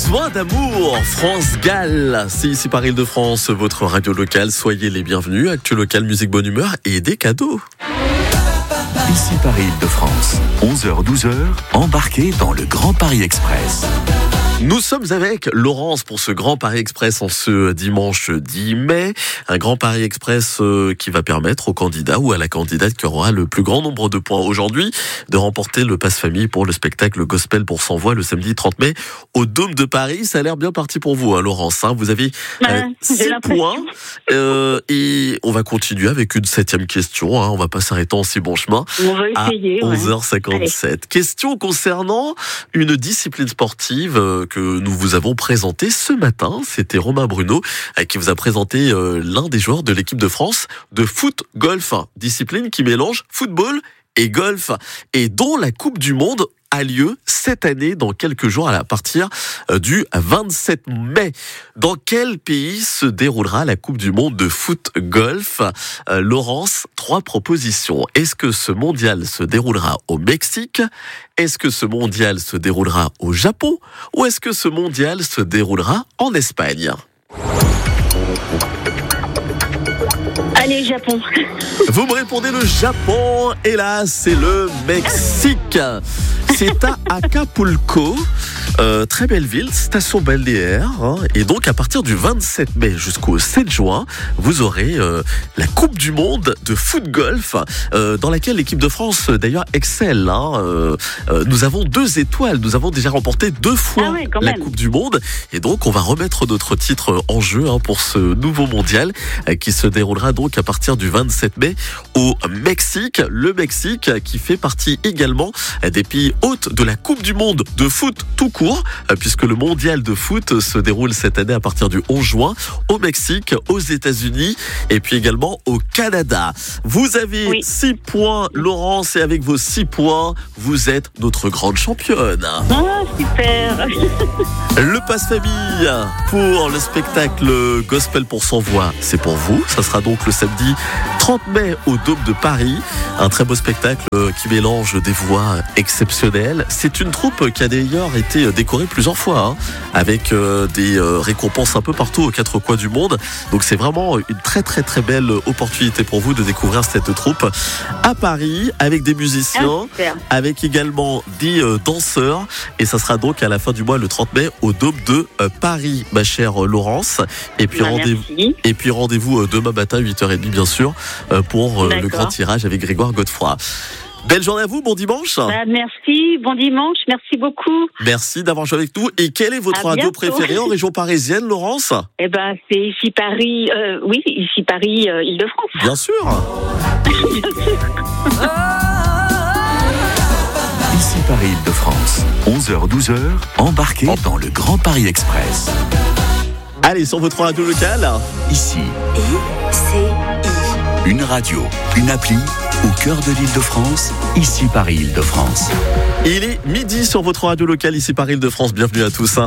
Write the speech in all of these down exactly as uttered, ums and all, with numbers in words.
Besoin d'amour, France-Gall. C'est ici par Île-de-France, votre radio locale. Soyez les bienvenus. Actu local, musique, bonne humeur et des cadeaux. Ici Paris Île-de-France, onze heures douze heures, embarquez dans le Grand Paris Express. Nous sommes avec Laurence pour ce Grand Paris Express en ce dimanche dix mai. Un Grand Paris Express euh, qui va permettre au candidat ou à la candidate qui aura le plus grand nombre de points aujourd'hui de remporter le pass famille pour le spectacle Gospel pour cent voix le samedi trente mai au Dôme de Paris. Ça a l'air bien parti pour vous, hein, Laurence. Hein, vous avez euh, six points euh, et on va continuer avec une septième question. Hein, on va pas s'arrêter en si bon chemin. On va essayer. À onze heures cinquante-sept. Allez. Question concernant une discipline sportive euh, que nous vous avons présenté ce matin. C'était Romain Bruno qui vous a présenté euh, l'un des joueurs de l'équipe de France de foot-golf. Discipline qui mélange football et golf et dont la Coupe du Monde a lieu cette année dans quelques jours à partir du vingt-sept mai. Dans quel pays se déroulera la Coupe du Monde de foot-golf ? euh, Laurence, trois propositions. Est-ce que ce mondial se déroulera au Mexique ? Est-ce que ce mondial se déroulera au Japon ? Ou est-ce que ce mondial se déroulera en Espagne ? Allez, Japon. Vous me répondez le Japon, et là, c'est le Mexique. C'est à Acapulco, euh, très belle ville, station balnéaire. Hein, et donc, à partir du vingt-sept mai jusqu'au sept juin, vous aurez euh, la Coupe du Monde de foot-golf, euh, dans laquelle l'équipe de France, d'ailleurs, excelle. Hein, euh, euh, nous avons deux étoiles. Nous avons déjà remporté deux fois ah ouais, la même. Coupe du Monde. Et donc, on va remettre notre titre en jeu hein, pour ce nouveau mondial euh, qui se déroulera donc à partir du vingt-sept mai au Mexique. Le Mexique qui fait partie également des pays hôtes de la Coupe du Monde de foot tout court, puisque le mondial de foot se déroule cette année à partir du onze juin au Mexique, aux États-Unis et puis également au Canada. Vous avez oui. six points, Laurence, et avec vos six points, vous êtes notre grande championne. Oh, super. Le pass famille pour le spectacle Gospel pour cent voix, c'est pour vous. Ça sera donc le samedi trente mai au Dôme de Paris. Un très beau spectacle qui mélange des voix exceptionnelles. C'est une troupe qui a d'ailleurs été décorée plusieurs fois, hein, avec euh, des euh, récompenses un peu partout aux quatre coins du monde. Donc c'est vraiment une très très très belle opportunité pour vous de découvrir cette troupe à Paris, avec des musiciens, ah, avec également des euh, danseurs. Et ça sera donc à la fin du mois, le trente mai, au Dôme de euh, Paris, ma chère Laurence. Et puis, bah, rendez-vous, et puis rendez-vous demain matin, huit heures trente, bien sûr, pour euh, le grand tirage avec Grégoire Godefroy. Belle journée à vous, bon dimanche. Bah, merci, bon dimanche, merci beaucoup. Merci d'avoir joué avec nous. Et quelle est votre à radio bientôt. préférée en région parisienne, Laurence ? Eh ben, c'est ici Paris, euh, oui, ici Paris, euh, Île-de-France. Bien sûr. Bien sûr. Ici Paris Île-de-France, onze heures douze heures, embarquez oh. dans le Grand Paris Express. Allez, sur votre radio locale. Ici. I C I. Une radio, une appli, au cœur de l'Île-de-France, ici Paris Île-de-France. Il est midi sur votre radio locale, ici Paris Île-de-France. Bienvenue à tous.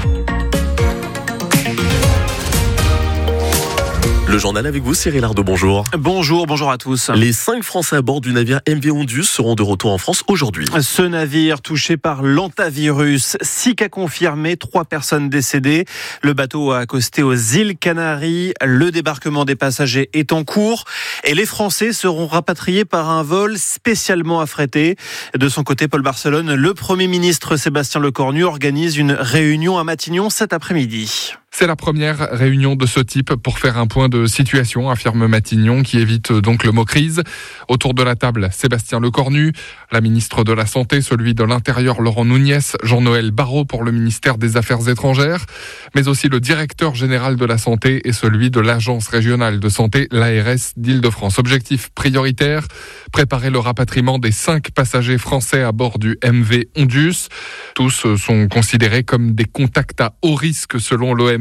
Le journal avec vous, Cyril Ardo, bonjour. Bonjour, bonjour à tous. Les cinq Français à bord du navire M V Ondius seront de retour en France aujourd'hui. Ce navire touché par l'hantavirus, six cas confirmés, trois personnes décédées. Le bateau a accosté aux îles Canaries. Le débarquement des passagers est en cours et les Français seront rapatriés par un vol spécialement affrété. De son côté, Paul Barcelone, le Premier ministre Sébastien Lecornu organise une réunion à Matignon cet après-midi. C'est la première réunion de ce type pour faire un point de situation, affirme Matignon, qui évite donc le mot crise. Autour de la table, Sébastien Lecornu, la ministre de la Santé, celui de l'Intérieur, Laurent Nunez, Jean-Noël Barrot pour le ministère des Affaires étrangères, mais aussi le directeur général de la Santé et celui de l'Agence régionale de santé, l'A R S d'Île-de-France. Objectif prioritaire, préparer le rapatriement des cinq passagers français à bord du M V Ondius. Tous sont considérés comme des contacts à haut risque selon l'O M S.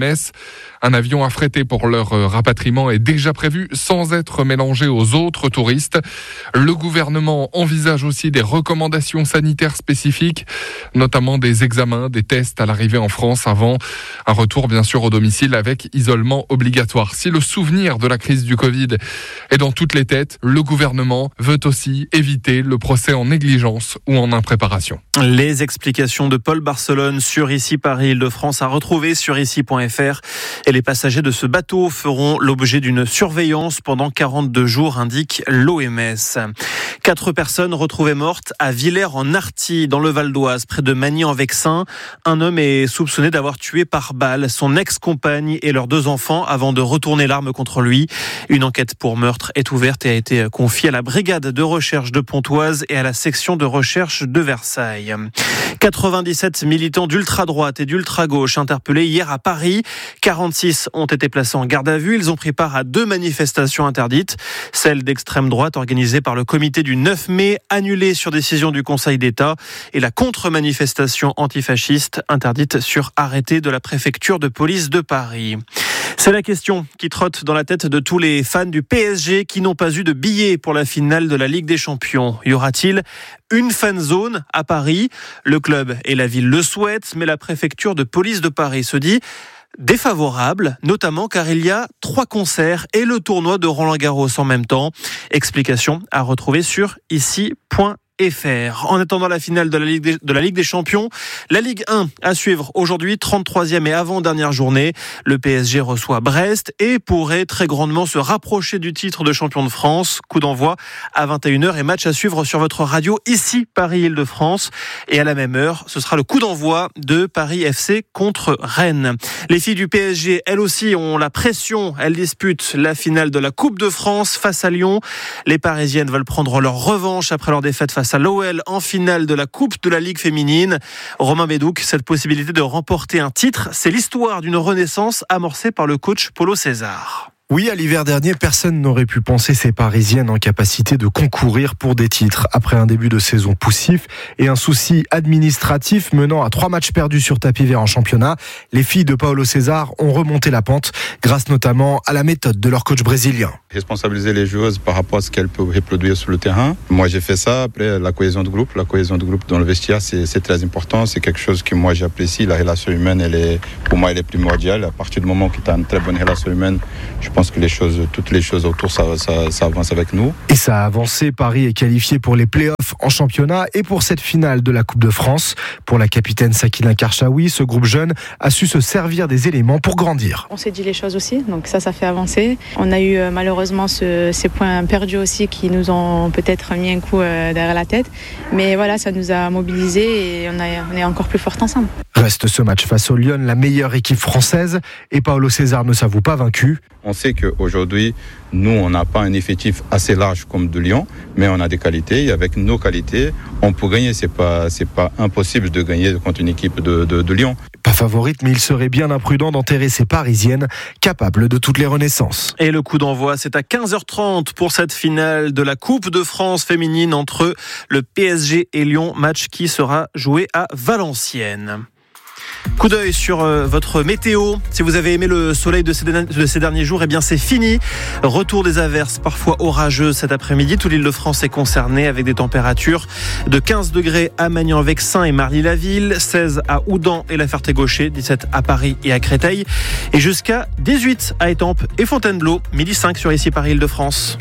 S. Un avion affrété pour leur rapatriement est déjà prévu sans être mélangé aux autres touristes. Le gouvernement envisage aussi des recommandations sanitaires spécifiques, notamment des examens, des tests à l'arrivée en France avant un retour bien sûr au domicile avec isolement obligatoire. Si le souvenir de la crise du Covid est dans toutes les têtes, le gouvernement veut aussi éviter le procès en négligence ou en impréparation. Les explications de Paul Barcelone sur Ici Paris Île-de-France à retrouver sur ici point f r. Et les passagers de ce bateau feront l'objet d'une surveillance pendant quarante-deux jours, indique l'O M S. Quatre personnes retrouvées mortes à Villers-en-Arthy, dans le Val d'Oise, près de Magny-en-Vexin. Un homme est soupçonné d'avoir tué par balle son ex-compagne et leurs deux enfants avant de retourner l'arme contre lui. Une enquête pour meurtre est ouverte et a été confiée à la brigade de recherche de Pontoise et à la section de recherche de Versailles. quatre-vingt-dix-sept militants d'ultra-droite et d'ultra-gauche interpellés hier à Paris. quarante-six ont été placés en garde à vue. Ils ont pris part à deux manifestations interdites. Celle d'extrême droite organisée par le comité du neuf mai, annulée sur décision du Conseil d'État, et la contre-manifestation antifasciste interdite sur arrêté de la préfecture de police de Paris. C'est la question qui trotte dans la tête de tous les fans du P S G qui n'ont pas eu de billets pour la finale de la Ligue des Champions. Y aura-t-il une fan zone à Paris ? Le club et la ville le souhaitent, mais la préfecture de police de Paris se dit défavorable, notamment car il y a trois concerts et le tournoi de Roland-Garros en même temps. Explication à retrouver sur ici point f r. F R. En attendant la finale de la Ligue des, de la Ligue des Champions, la Ligue un à suivre aujourd'hui, trente-troisième et avant-dernière journée. Le P S G reçoit Brest et pourrait très grandement se rapprocher du titre de champion de France. Coup d'envoi à vingt et une heures et match à suivre sur votre radio ici, Paris Île-de-France. Et à la même heure, ce sera le coup d'envoi de Paris F C contre Rennes. Les filles du P S G, elles aussi, ont la pression. Elles disputent la finale de la Coupe de France face à Lyon. Les Parisiennes veulent prendre leur revanche après leur défaite face à l'O L en finale de la Coupe de la Ligue féminine. Romain Bédouc, cette possibilité de remporter un titre, c'est l'histoire d'une renaissance amorcée par le coach Paulo César. Oui, à l'hiver dernier, personne n'aurait pu penser ces Parisiennes en capacité de concourir pour des titres. Après un début de saison poussif et un souci administratif menant à trois matchs perdus sur tapis vert en championnat, les filles de Paulo César ont remonté la pente, grâce notamment à la méthode de leur coach brésilien. Responsabiliser les joueuses par rapport à ce qu'elles peuvent reproduire sur le terrain. Moi, j'ai fait ça. Après, la cohésion de groupe, la cohésion de groupe dans le vestiaire, c'est, c'est très important. C'est quelque chose que moi, j'apprécie. La relation humaine, elle est, pour moi, elle est primordiale. À partir du moment où tu as une très bonne relation humaine, je pense que les choses, toutes les choses autour, ça, ça, ça avance avec nous. Et ça a avancé. Paris est qualifié pour les play-offs en championnat et pour cette finale de la Coupe de France. Pour la capitaine Sakina Karchaoui, ce groupe jeune a su se servir des éléments pour grandir. On s'est dit les choses aussi, donc ça, ça fait avancer. On a eu malheureusement ce, ces points perdus aussi qui nous ont peut-être mis un coup derrière la tête. Mais voilà, ça nous a mobilisés et on, a, on est encore plus forts ensemble. Reste ce match face au Lyon, la meilleure équipe française, et Paulo César ne s'avoue pas vaincu. On sait qu'aujourd'hui, nous, on n'a pas un effectif assez large comme de Lyon, mais on a des qualités, et avec nos qualités, on peut gagner. C'est pas, c'est pas impossible de gagner contre une équipe de, de, de Lyon. Pas favorite, mais il serait bien imprudent d'enterrer ces Parisiennes, capables de toutes les renaissances. Et le coup d'envoi, c'est à quinze heures trente pour cette finale de la Coupe de France féminine entre le P S G et Lyon, match qui sera joué à Valenciennes. Coup d'œil sur euh, votre météo. Si vous avez aimé le soleil de ces, de ces derniers jours, eh bien c'est fini. Retour des averses, parfois orageuses cet après-midi. Toute l'Île-de-France est concernée avec des températures de quinze degrés à Magny-en-Vexin et Marly-la-Ville, seize à Houdan et la Ferté-Gaucher, dix-sept à Paris et à Créteil, et jusqu'à dix-huit à Étampes et Fontainebleau. Midi cinq sur Ici Paris Île-de-France.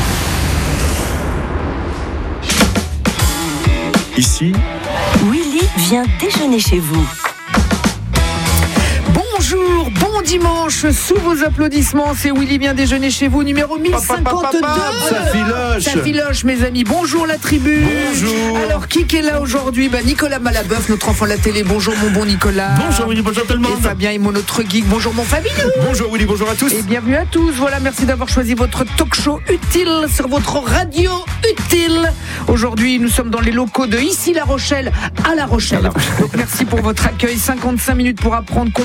Ici, Willy vient déjeuner chez vous. Bonjour, bon dimanche, sous vos applaudissements, c'est Willy vient déjeuner chez vous, numéro mille cinquante-deux. Ça filoche. Ça filoche, mes amis. Bonjour la tribu. Bonjour. Alors, qui est là aujourd'hui ? Bah, Nicolas Malabeuf, notre enfant de la télé. Bonjour mon bon Nicolas. Bonjour Willy, bonjour tout le monde. Et Fabien Imo, notre geek. Bonjour mon Fabien. Bonjour Willy, bonjour à tous. Et bienvenue à tous. Voilà, merci d'avoir choisi votre talk show utile sur votre radio utile. Aujourd'hui, nous sommes dans les locaux de Ici La Rochelle à La Rochelle. Donc merci pour votre accueil. cinquante-cinq minutes pour apprendre, comprendre et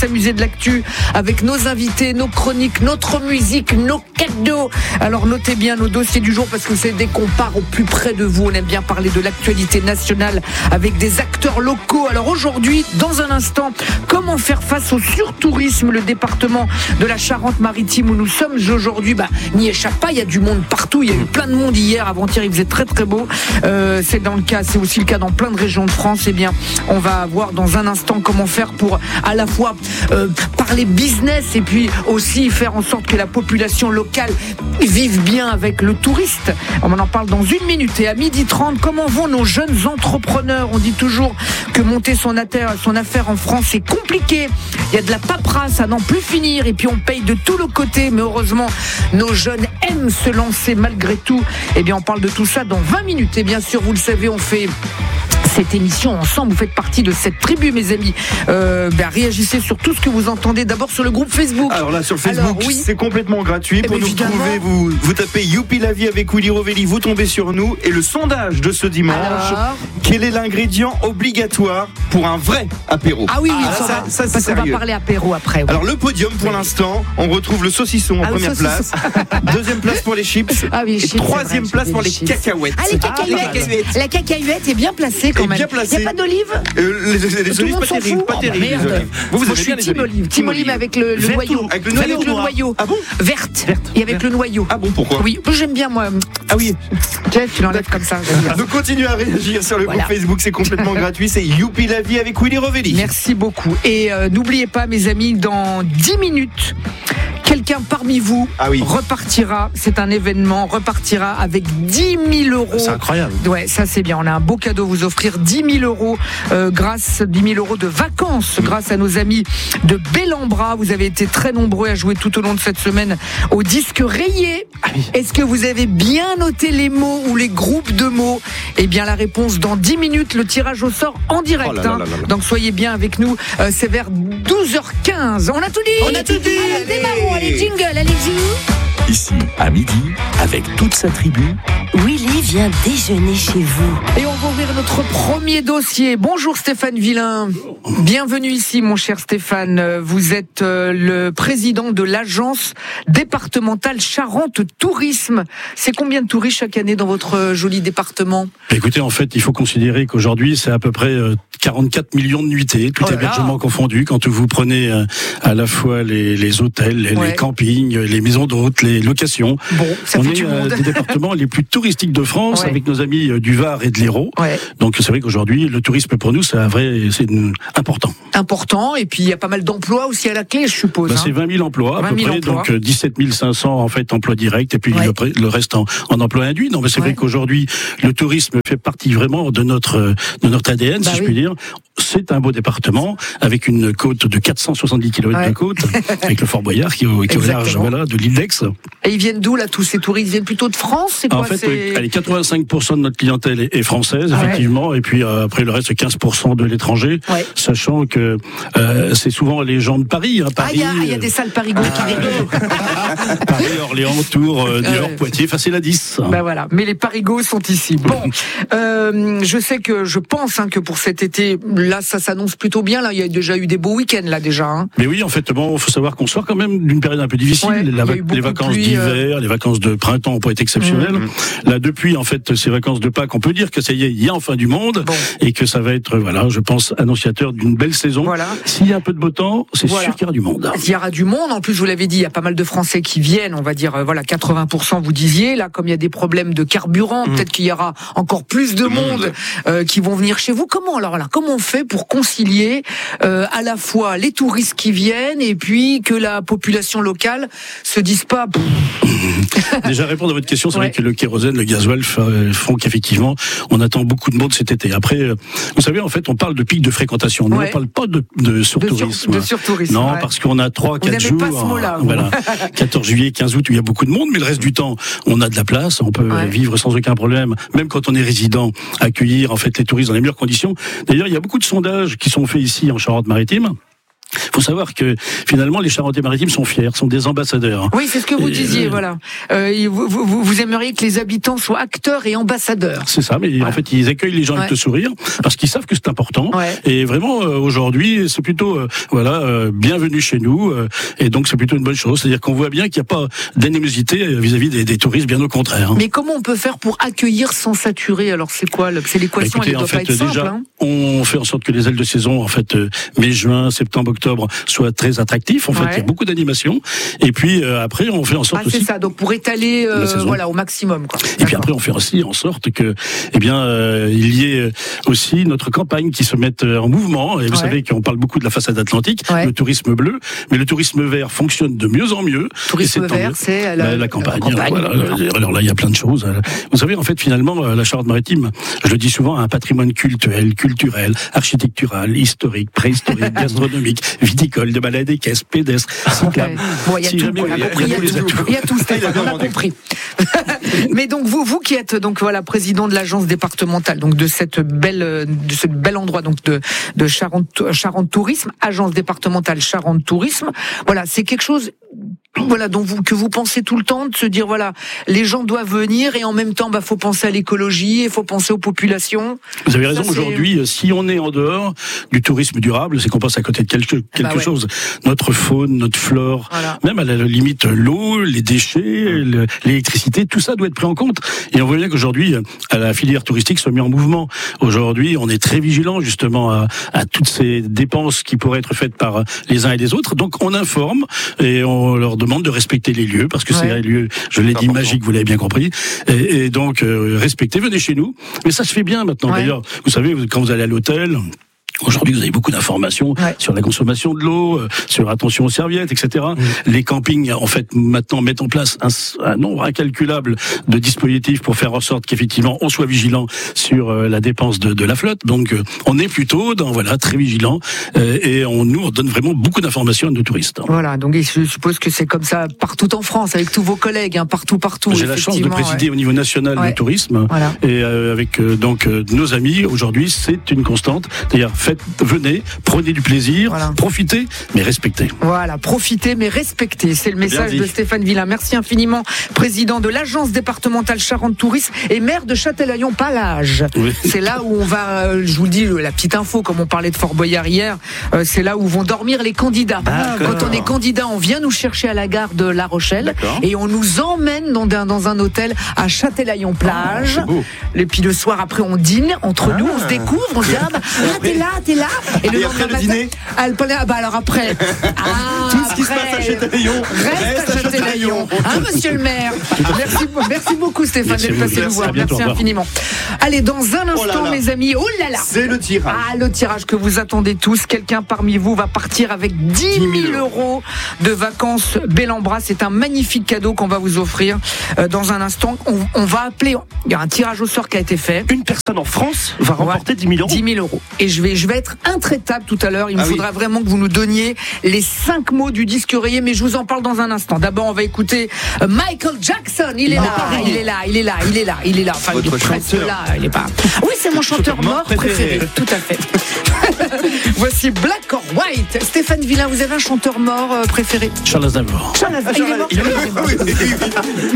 s'amuser de l'actu avec nos invités, nos chroniques, notre musique, nos cadeaux. Alors notez bien nos dossiers du jour parce que c'est dès qu'on part au plus près de vous. On aime bien parler de l'actualité nationale avec des acteurs locaux. Alors aujourd'hui, dans un instant, comment faire face au surtourisme? Le département de la Charente-Maritime où nous sommes aujourd'hui, bah, n'y échappe pas. Il y a du monde partout. Il y a eu plein de monde hier, avant-hier, il faisait très très beau. Euh, c'est dans le cas, c'est aussi le cas dans plein de régions de France. Eh bien, on va voir dans un instant comment faire pour à la fois euh, parler business et puis aussi faire en sorte que la population locale vive bien avec le touriste. On en parle dans une minute. Et à midi trente, comment vont nos jeunes entrepreneurs? On dit toujours que monter son affaire, son affaire en France, c'est compliqué. Il y a de la paperasse à n'en plus finir et puis on paye de tous les côtés. Mais heureusement, nos jeunes aiment se lancer malgré tout. Eh bien, on parle de tout ça dans vingt minutes. Et bien sûr, vous le savez, on fait cette émission ensemble. Vous faites partie de cette tribu, mes amis. Euh, ben, réagissez sur tout ce que vous entendez. D'abord sur le groupe Facebook. Alors là, sur Facebook, Alors, oui. c'est complètement gratuit. Eh Pour ben, nous évidemment. retrouver, vous, vous tapez Youpi la vie avec Willy Rovelli, vous tombez sur nous. Et le sondage de ce dimanche, Alors quel est l'ingrédient obligatoire pour un vrai apéro? Ah oui, oui, Ah, ça, ça, va, ça, c'est parce qu'on va sérieux. parler apéro après. Oui. Alors le podium pour l'instant, on retrouve le saucisson en Ah, le première saucisson. place, deuxième place pour les chips, Ah oui, et chips, c'est troisième vrai, place j'ai pour des les chips. cacahuètes. Ah, les cacahuètes. La cacahuète est bien placée quand Et même. bien placée. Il n'y a pas d'olive? Euh, les, les, les Tout le olives monde pas s'en terribles, fout. pas Oh, terribles, merde. les olives. Vous, vous Moi, aimez je bien suis les team olives? olive. Team olive avec le, le Verte noyau. ou- avec le noyau Avec le noir. noyau. Ah bon? Verte. Verte. Et avec le noyau. Ah bon, pourquoi? Oui, j'aime bien moi. Ah oui. Jeff, tu l'enlèves comme ça. j'aime bien. Donc continuez à réagir sur le Voilà. groupe Facebook, c'est complètement gratuit, c'est Youpi la vie avec Willy Rovelli. Merci beaucoup. Et euh, n'oubliez pas, mes amis, dans dix minutes, quelqu'un parmi vous Ah oui. repartira, c'est un événement, repartira avec dix mille euros. C'est incroyable. Ouais, ça c'est bien. On a un beau cadeau à vous offrir, dix mille euros euh, grâce, dix mille euros de vacances grâce à nos amis de Bellambra. Vous avez été très nombreux à jouer tout au long de cette semaine au disque rayé. Est-ce que vous avez bien noté les mots ou les groupes de mots? Eh bien, la réponse dans dix minutes, le tirage au sort en direct. Oh là là hein. là là là. Donc soyez bien avec nous. Euh, c'est vers douze heures quinze. On a tout dit. On a tout dit. Allez, démarrons. Allez, jingle, allez-y. Ici, à midi, avec toute sa tribu, Willy vient déjeuner chez vous. Et on va ouvrir notre premier dossier. Bonjour Stéphane Villain. Bienvenue ici, mon cher Stéphane. Vous êtes euh, le président de l'agence départementale Charente Tourisme. C'est combien de touristes chaque année dans votre euh, joli département? Écoutez, en fait, il faut considérer qu'aujourd'hui, c'est à peu près euh, quarante-quatre millions de nuitées, tout Oh là hébergement là. confondu. Quand vous prenez euh, à la fois les, les hôtels, les, Ouais. les campings, les maisons d'hôtes, les locations. Bon, ça On fait est du euh, monde. des départements les plus touristiques de France, Ouais. avec nos amis euh, du Var et de l'Hérault. Ouais. Donc c'est vrai qu'aujourd'hui, le tourisme pour nous, c'est un vrai, c'est une- important. Important. Et puis il y a pas mal d'emplois aussi à la clé, je suppose. Bah, hein. c'est vingt mille emplois à vingt peu mille près, emplois. donc euh, dix-sept mille cinq cents en fait emplois directs et puis Ouais. le, pré- le reste en, en emploi induit. Non, mais c'est Ouais. vrai qu'aujourd'hui le tourisme fait partie vraiment de notre euh, de notre A D N, Bah si je oui. puis dire. C'est un beau département avec une côte de quatre cent soixante-dix kilomètres Ouais. de côte, avec le Fort Boyard qui est au, qui est au large, Exactement. voilà, de l'île d'Aix. Et ils viennent d'où là tous ces touristes? Ils viennent plutôt de France? C'est quoi? En fait, c'est... euh, allez, quatre-vingt-cinq pour cent de notre clientèle est, est française, Ah ouais. effectivement, et puis euh, après le reste, quinze pour cent de l'étranger, Ouais. sachant que euh, c'est souvent les gens de Paris. Hein, Ah, Paris il y, a- il y a des salles Parigot qui rigolent. Paris, Orléans, Tours, euh, Niort, Ouais. Poitiers, enfin c'est la dix. Ben voilà, mais les parigots sont ici. Bon, euh, je sais que je pense hein, que pour cet été, là, ça s'annonce plutôt bien. Là, il y a déjà eu des beaux week-ends là déjà. Hein. Mais oui, en fait, bon, faut savoir qu'on sort quand même d'une période un peu difficile. Ouais, La- il y a eu beaucoup les de vacances pluie, d'hiver, euh... les vacances de printemps ont pas été exceptionnelles. Mmh. Là, depuis en fait ces vacances de Pâques, on peut dire que ça y est, il y a enfin du monde Bon. et que ça va être, voilà, je pense, annonciateur d'une belle saison. Voilà. S'il y a un peu de beau temps, c'est Voilà. sûr qu'il y aura du monde. Il y aura du monde. En plus, vous l'avez dit, il y a pas mal de Français qui viennent. On va dire, euh, voilà, quatre-vingts pour cent vous disiez. Là, comme il y a des problèmes de carburant, Mmh. peut-être qu'il y aura encore plus de monde euh, qui vont venir chez vous. Comment alors là, comment on fait pour concilier euh, à la fois les touristes qui viennent et puis que la population locale se dise pas. Déjà, répondre à votre question, c'est Ouais. vrai que le kérosène, le gasoil f- font qu'effectivement, on attend beaucoup de monde cet été. Après, euh, vous savez, en fait, on parle de pic de fréquentation. Nous, Ouais. on parle pas de, de surtourisme. De, sur, de surtourisme. Non, ouais. parce qu'on a trois, Vous quatre n'aimez jours. pas ce mot-là, vous. Voilà. quatorze juillet, quinze août, où il y a beaucoup de monde, mais le reste du temps, on a de la place, on peut Ouais. vivre sans aucun problème, même quand on est résident, accueillir, en fait, les touristes dans les meilleures conditions. D'ailleurs, il y a beaucoup de sondages qui sont faits ici en Charente-Maritime. Faut savoir que finalement les Charentes-Maritimes sont fiers, sont des ambassadeurs. Oui, c'est ce que vous et, disiez, euh, voilà. Euh, vous, vous, vous aimeriez que les habitants soient acteurs et ambassadeurs. C'est ça, mais voilà. En fait, ils accueillent les gens ouais. avec le sourire parce qu'ils savent que c'est important. Ouais. Et vraiment, euh, aujourd'hui, c'est plutôt, euh, voilà, euh, bienvenue chez nous. Euh, et donc, c'est plutôt une bonne chose. C'est-à-dire qu'on voit bien qu'il n'y a pas d'animosité vis-à-vis des, des touristes, bien au contraire. Mais comment on peut faire pour accueillir sans saturer? Alors, c'est quoi? C'est l'équation, bah, écoutez, elle ne doit en fait, pas être simple. Déjà, hein. On fait en sorte que les ailes de saison, en fait, euh, mai, juin, septembre, octobre, soient très attractifs. En fait, ouais. il y a beaucoup d'animations. Et puis, euh, après, on fait en sorte ah, aussi... c'est ça, donc pour étaler euh, voilà, au maximum. Quoi. Et puis après, on fait aussi en sorte que, eh bien, euh, il y ait aussi notre campagne qui se mette en mouvement. Et vous ouais. savez qu'on parle beaucoup de la façade atlantique, ouais. le tourisme bleu, mais le tourisme vert fonctionne de mieux en mieux. Tourisme vert, c'est la, la, la campagne. La campagne. Voilà. Alors là, il y a plein de choses. Vous savez, en fait, finalement, la Charente-Maritime, je le dis souvent, a un patrimoine culturel, culturel, architectural, historique, préhistorique, gastronomique, viticole, de balades équestres, pédestres, cyclables. Bon, il y a si tout, on a compris, il y a tout, il y a tout, Stéphane, on a compris. Mais donc vous, vous qui êtes donc voilà président de l'agence départementale donc de cette belle, de ce bel endroit donc de de Charente, Charente Tourisme, agence départementale Charente Tourisme. Voilà, c'est quelque chose. Voilà, donc vous, que vous pensez tout le temps de se dire voilà, les gens doivent venir et en même temps, bah, faut penser à l'écologie, il faut penser aux populations. Vous avez raison. Ça, aujourd'hui, si on est en dehors du tourisme durable, c'est qu'on passe à côté de quelque, quelque bah ouais. chose. Notre faune, notre flore, voilà. même à la limite l'eau, les déchets, l'électricité, tout ça doit être pris en compte. Et on voit bien qu'aujourd'hui, la filière touristique se met en mouvement. Aujourd'hui, on est très vigilant justement à, à toutes ces dépenses qui pourraient être faites par les uns et les autres. Donc, on informe et on leur demande de respecter les lieux, parce que ouais. c'est un lieu, je l'ai dit, magique, vous l'avez bien compris. Et, et donc, euh, respectez, venez chez nous. Mais ça se fait bien maintenant. Ouais. D'ailleurs, vous savez, quand vous allez à l'hôtel... Aujourd'hui, vous avez beaucoup d'informations ouais. sur la consommation de l'eau, sur attention aux serviettes, et cetera. Mmh. Les campings, en fait, maintenant mettent en place un, un nombre incalculable de dispositifs pour faire en sorte qu'effectivement on soit vigilant sur euh, la dépense de, de la flotte. Donc, euh, on est plutôt dans voilà très vigilant euh, et on nous on donne vraiment beaucoup d'informations à nos touristes. Voilà. Donc, je suppose que c'est comme ça partout en France avec tous vos collègues, hein, partout, partout. J'ai la chance de présider ouais. au niveau national ouais. le tourisme voilà. et euh, avec euh, donc euh, nos amis. Aujourd'hui, c'est une constante. D'ailleurs, faites, venez, prenez du plaisir, voilà. profitez, mais respectez. Voilà, profitez, mais respectez. C'est le message de Stéphane Villain. Merci infiniment, président de l'agence départementale Charente Tourisme et maire de Châtelaillon-Palage. Oui. C'est là où on va, je vous le dis, la petite info, comme on parlait de Fort Boyard hier, euh, c'est là où vont dormir les candidats. Ah, quand on est candidat, on vient nous chercher à la gare de La Rochelle et on nous emmène dans un, dans un hôtel à Châtelaillon-Plage. Oh, et puis le soir, après, on dîne entre ah. nous, on se découvre, on se dit, ah, bah, ah t'es là, t'es là. Et, le et après le dîner ah, bah alors après ah, tout ce qui après, se passe à Châtelaillon reste à Châtelaillon, hein, monsieur le maire. Merci, merci beaucoup Stéphane d'être passé nous voir. Merci bientôt, infiniment. Allez, dans un instant, oh là là. mes amis, oh là là, c'est le tirage. Ah, le tirage que vous attendez tous. Quelqu'un parmi vous va partir avec dix mille euros de vacances Bellambra. C'est un magnifique cadeau qu'on va vous offrir euh, dans un instant. On, on va appeler. Il y a un tirage au sort qui a été fait. Une personne en France va remporter dix mille euros. dix mille euros. Et je vais, je vais être intraitable tout à l'heure. Il me ah faudra oui. vraiment que vous nous donniez les cinq mots du disque rayé, mais je vous en parle dans un instant. D'abord, on va écouter Michael Jackson. Il est là, il est là, il est là, il est là, il est là. Enfin, Votre il est presque là. Il est pas. Oui, c'est mon chanteur, chanteur mort préféré. préféré. Tout à fait. Voici Black or White. Stéphane Villain, vous avez un chanteur mort préféré? Charles Aznavour. Charles Aznavour. Il est mort. Il est mort.